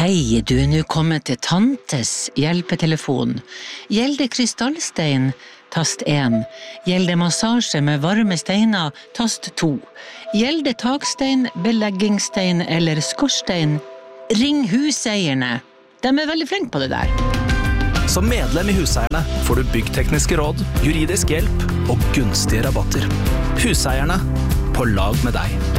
Hei, du nå kommet til Tantes hjelpetelefon. Gjelder krystallstein? Tast 1. Gjelder massasje med varme steiner? Tast 2. Gjelder takstein, beleggingsstein eller skorstein? Ring huseierne. De veldig flinke på det der. Som medlem i Huseierne får du byggtekniske råd, juridisk hjelp og gunstige rabatter. Huseierne, på lag med deg.